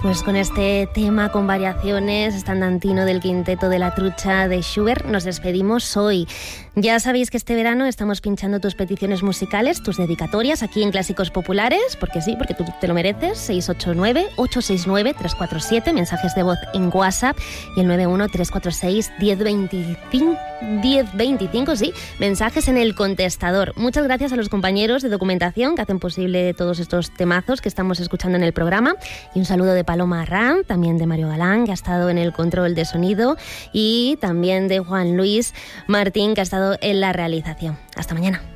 Pues con este tema con variaciones estandantino del quinteto de la trucha de Schubert nos despedimos hoy. Ya sabéis que este verano estamos pinchando tus peticiones musicales, tus dedicatorias aquí en Clásicos Populares, porque sí, porque tú te lo mereces. 689-869-347, mensajes de voz en WhatsApp, y el 91-346-1025, sí, mensajes en el contestador. Muchas gracias a los compañeros de documentación que hacen posible todos estos temazos que estamos escuchando en el programa, y un saludo de Paloma Arran, también de Mario Galán, que ha estado en el control de sonido, y también de Juan Luis Martín, que ha estado en la realización. Hasta mañana.